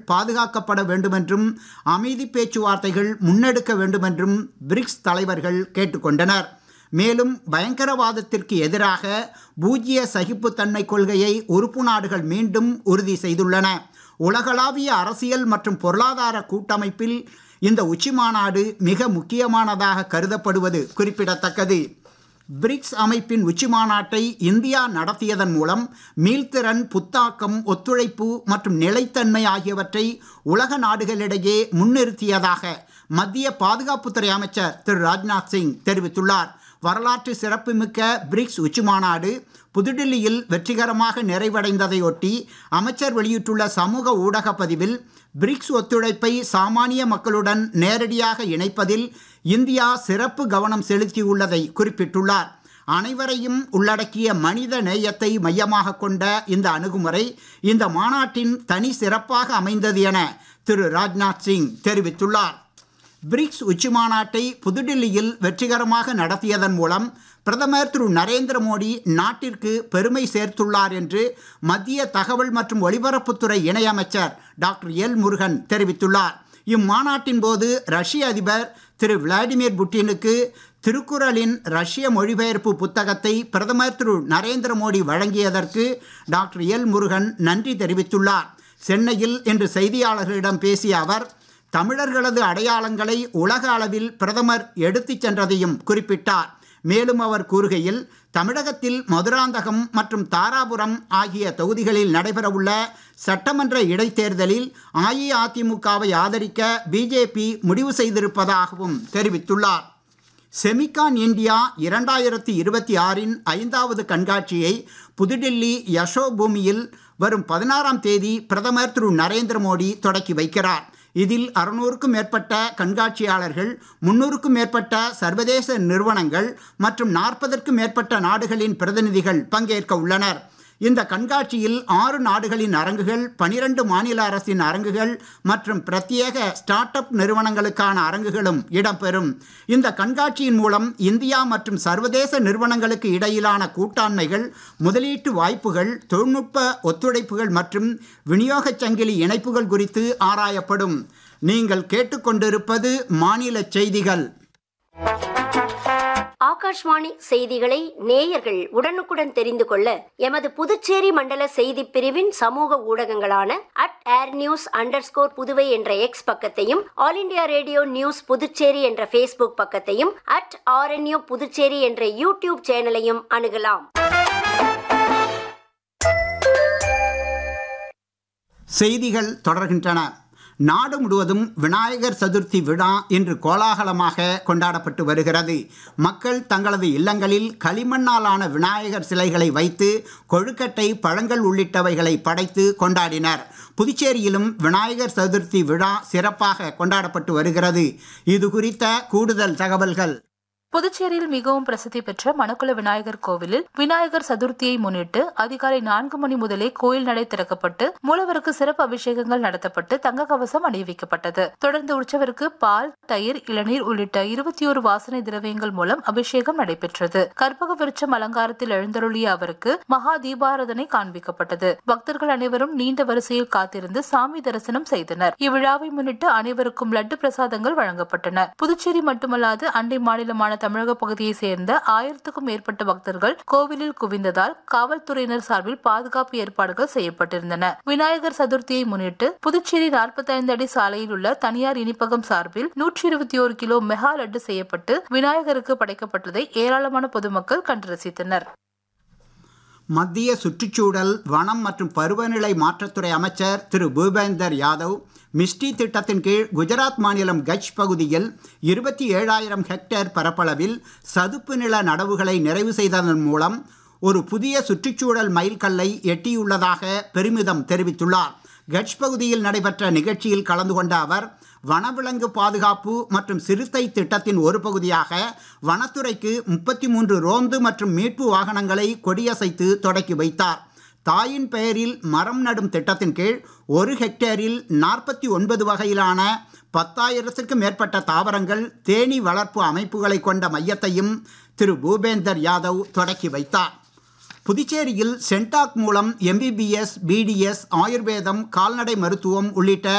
பாதுகாக்கப்பட வேண்டுமென்றும் அமைதி பேச்சுவார்த்தைகள் முன்னெடுக்க வேண்டுமென்றும் பிரிக்ஸ் தலைவர்கள் கேட்டுக்கொண்டனர். மேலும் பயங்கரவாதத்திற்கு எதிராக பூஜ்ய சகிப்புத்தன்மை கொள்கையை உறுப்பு நாடுகள் மீண்டும் உறுதி செய்துள்ளன. உலகளாவிய அரசியல் மற்றும் பொருளாதார கூட்டமைப்பில் இந்த உச்சிமாநாடு மிக முக்கியமானதாக கருதப்படுவது குறிப்பிடத்தக்கது. பிரிக்ஸ் அமைப்பின் உச்சிமாநாட்டை இந்தியா நடத்தியதன் மூலம் மீள்திறன், புத்தாக்கம், ஒத்துழைப்பு மற்றும் நிலைத்தன்மை ஆகியவற்றை உலக நாடுகளிடையே முன்னிறுத்தியதாக மத்திய பாதுகாப்புத்துறை அமைச்சர் திரு ராஜ்நாத் சிங் தெரிவித்துள்ளார். வரலாற்று சிறப்புமிக்க பிரிக்ஸ் உச்சிமாநாடு புதுடில்லியில் வெற்றிகரமாக நிறைவடைந்ததையொட்டி அமைச்சர் வெளியிட்டுள்ள சமூக ஊடக பதிவில் பிரிக்ஸ் ஒத்துழைப்பை சாமானிய மக்களுடன் நேரடியாக இணைப்பதில் இந்தியா சிறப்பு கவனம் செலுத்தியுள்ளதை குறிப்பிட்டுள்ளார். அனைவரையும் உள்ளடக்கிய மனித நேயத்தை மையமாக கொண்ட இந்த அணுகுமுறை இந்த மாநாட்டின் தனி சிறப்பாக அமைந்தது என திரு ராஜ்நாத் சிங் தெரிவித்துள்ளார். பிரிக்ஸ் உச்சிமாநாட்டை புதுடில்லியில் வெற்றிகரமாக நடத்தியதன் மூலம் பிரதமர் திரு நரேந்திர மோடி நாட்டிற்கு பெருமை சேர்த்துள்ளார் என்று மத்திய தகவல் மற்றும் ஒலிபரப்புத்துறை இணையமைச்சர் டாக்டர் எல் முருகன் தெரிவித்துள்ளார். இம்மாநாட்டின் போது ரஷ்ய அதிபர் திரு விளாடிமிர் புட்டினுக்கு திருக்குறளின் ரஷ்ய மொழிபெயர்ப்பு புத்தகத்தை பிரதமர் திரு நரேந்திர மோடி வழங்கியதற்கு டாக்டர் எல் முருகன் நன்றி தெரிவித்துள்ளார். சென்னையில் இன்று செய்தியாளர்களிடம் பேசிய அவர் தமிழர்களது அடையாளங்களை உலக அளவில் பிரதமர் எடுத்துச் சென்றதையும் குறிப்பிட்டார். மேலும் அவர் கூறுகையில், தமிழகத்தில் மதுராந்தகம் மற்றும் தாராபுரம் ஆகிய தொகுதிகளில் நடைபெறவுள்ள சட்டமன்ற இடைத்தேர்தலில் அஇஅதிமுகவை ஆதரிக்க பிஜேபி முடிவு செய்திருப்பதாகவும் தெரிவித்துள்ளார். செமிகான் இந்தியா 2026 5வது கண்காட்சியை புதுடில்லி யசோபூமியில் வரும் 16ஆம் தேதி பிரதமர் திரு நரேந்திர மோடி தொடக்கி வைக்கிறார். இதில் 600க்கும் மேற்பட்ட கண்காட்சியாளர்கள், 300க்கும் மேற்பட்ட சர்வதேச நிறுவனங்கள் மற்றும் 40க்கும் மேற்பட்ட நாடுகளின் பிரதிநிதிகள் பங்கேற்க உள்ளனர். இந்த கண்காட்சியில் 6 நாடுகளின் அரங்குகள், 12 மாநில அரசின் அரங்குகள் மற்றும் பிரத்யேக ஸ்டார்ட் அப் நிறுவனங்களுக்கான அரங்குகளும் இடம்பெறும். இந்த கண்காட்சியின் மூலம் இந்தியா மற்றும் சர்வதேச நிறுவனங்களுக்கு இடையிலான கூட்டாண்மைகள், முதலீட்டு வாய்ப்புகள், தொழில்நுட்ப ஒத்துழைப்புகள் மற்றும் விநியோகச் சங்கிலி இணைப்புகள் குறித்து ஆராயப்படும். நீங்கள் கேட்டுக்கொண்டிருப்பது மாநில செய்திகள். ஆகாஷ்வாணி செய்திகளை நேயர்கள் உடனுக்குடன் தெரிந்து கொள்ள எமது புதுச்சேரி மண்டல செய்தி பிரிவின் சமூக ஊடகங்களான @airnews_புதுவை என்ற எக்ஸ் பக்கத்தையும், all India radio news Puducherry என்ற ஃபேஸ்புக் பக்கத்தையும், @RNU புதுச்சேரி என்ற யூடியூப் சேனலையும் அணுகலாம். செய்திகள் தொடர்கின்றன. நாடு முழுவதும் விநாயகர் சதுர்த்தி விழா இன்று கோலாகலமாக கொண்டாடப்பட்டு வருகிறது. மக்கள் தங்களது இல்லங்களில் களிமண்ணாலான விநாயகர் சிலைகளை வைத்து கொழுக்கட்டை, பழங்கள் உள்ளிட்டவைகளை படைத்து கொண்டாடினர். புதுச்சேரியிலும் விநாயகர் சதுர்த்தி விழா சிறப்பாக கொண்டாடப்பட்டு வருகிறது. இது குறித்த கூடுதல் தகவல்கள். புதுச்சேரியில் மிகவும் பிரசித்தி பெற்ற மணக்குள விநாயகர் கோவிலில் விநாயகர் சதுர்த்தியை முன்னிட்டு அதிகாலை 4 மணி முதலே கோயில் நடை திறக்கப்பட்டு மூலவருக்கு சிறப்பு அபிஷேகங்கள் நடத்தப்பட்டு தங்க கவசம் அணிவிக்கப்பட்டது. தொடர்ந்து உற்சவருக்கு பால், தயிர், இளநீர் உள்ளிட்ட 21 வாசனை திரவியங்கள் மூலம் அபிஷேகம் நடைபெற்றது. கற்பக விருட்சம் அலங்காரத்தில் எழுந்தருளிய அவருக்கு மகா தீபாராதனை காண்பிக்கப்பட்டது. பக்தர்கள் அனைவரும் நீண்ட வரிசையில் காத்திருந்து சாமி தரிசனம் செய்தனர். இவ்விழாவை முன்னிட்டு அனைவருக்கும் லட்டு பிரசாதங்கள் வழங்கப்பட்டன. புதுச்சேரி மட்டுமல்லாது அண்டை மாநிலமான தமிழக பகுதியை சேர்ந்த 1000க்கும் மேற்பட்ட பக்தர்கள் கோவிலில் குவிந்ததால் காவல்துறையினர் சார்பில் பாதுகாப்பு ஏற்பாடுகள் செய்யப்பட்டிருந்தன. விநாயகர் சதுர்த்தியை முன்னிட்டு புதுச்சேரி 45 அடி சாலையில் உள்ள தனியார் இனிப்பகம் சார்பில் 121 கிலோ மெகா லட்டு செய்யப்பட்டு விநாயகருக்கு படைக்கப்பட்டதை ஏராளமான பொதுமக்கள் கண்டு ரசித்தனர். மத்திய சுற்றுச்சூழல், வனம் மற்றும் பருவநிலை மாற்றத்துறை அமைச்சர் திரு பூபேந்தர் யாதவ் மிஸ்டி திட்டத்தின் கீழ் குஜராத் மாநிலம் கட்ச் பகுதியில் 27,000 ஹெக்டேர் பரப்பளவில் சதுப்பு நில நடவுகளை நிறைவு செய்ததன் மூலம் ஒரு புதிய சுற்றுச்சூழல் மைல்கல்லை எட்டியுள்ளதாக பெருமிதம் தெரிவித்துள்ளார். கட்ச் பகுதியில் நடைபெற்ற நிகழ்ச்சியில் கலந்து கொண்ட அவர் வனவிலங்கு பாதுகாப்பு மற்றும் சிறுத்தை திட்டத்தின் ஒரு பகுதியாக வனத்துறைக்கு 33 ரோந்து மற்றும் மீட்பு வாகனங்களை கொடியசைத்து தொடக்கி வைத்தார். தாயின் பெயரில் மரம் நடும் திட்டத்தின் கீழ் 1 ஹெக்டேரில் 49 வகையிலான 10,000க்கும் மேற்பட்ட தாவரங்கள், தேனீ வளர்ப்பு அமைப்புகளை கொண்ட மையத்தையும் திரு பூபேந்தர் யாதவ் தொடக்கி வைத்தார். புதுச்சேரியில் சென்டாக் மூலம் MBBS, BDS, ஆயுர்வேதம், கால்நடை மருத்துவம் உள்ளிட்ட